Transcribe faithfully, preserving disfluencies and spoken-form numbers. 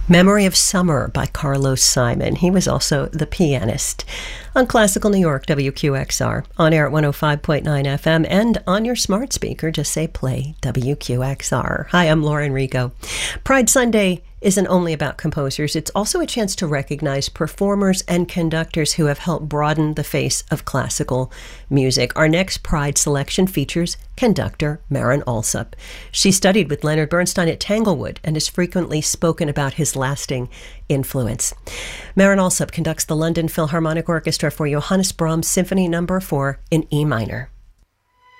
Memory of Summer by Carlos Simon. He was also the pianist. On Classical New York, W Q X R, on air at one oh five point nine F M, and on your smart speaker, just say play W Q X R. Hi, I'm Lauren Rico. Pride Sunday isn't only about composers. It's also a chance to recognize performers and conductors who have helped broaden the face of classical music. Our next Pride selection features conductor Marin Alsop. She studied with Leonard Bernstein at Tanglewood and has frequently spoken about his lasting influence. Marin Alsop conducts the London Philharmonic Orchestra for Johannes Brahms Symphony Number four in E minor.